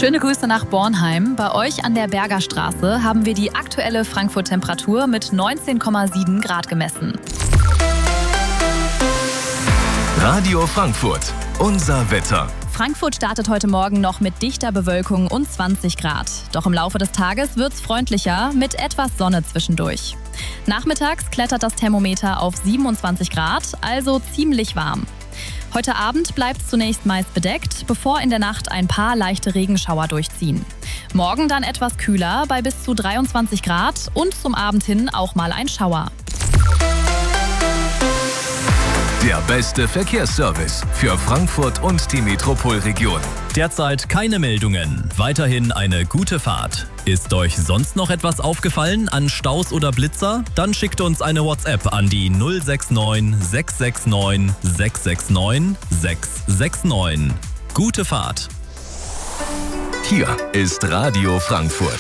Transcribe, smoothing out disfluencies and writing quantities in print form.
Schöne Grüße nach Bornheim. Bei euch an der Bergerstraße haben wir die aktuelle Frankfurt-Temperatur mit 19,7 Grad gemessen. Radio Frankfurt, unser Wetter. Frankfurt startet heute Morgen noch mit dichter Bewölkung und 20 Grad. Doch im Laufe des Tages wird's freundlicher mit etwas Sonne zwischendurch. Nachmittags klettert das Thermometer auf 27 Grad, also ziemlich warm. Heute Abend bleibt es zunächst meist bedeckt, bevor in der Nacht ein paar leichte Regenschauer durchziehen. Morgen dann etwas kühler bei bis zu 23 Grad und zum Abend hin auch mal ein Schauer. Der beste Verkehrsservice für Frankfurt und die Metropolregion. Derzeit keine Meldungen. Weiterhin eine gute Fahrt. Ist euch sonst noch etwas aufgefallen an Staus oder Blitzer? Dann schickt uns eine WhatsApp an die 069 669 669 669. Gute Fahrt. Hier ist Radio Frankfurt.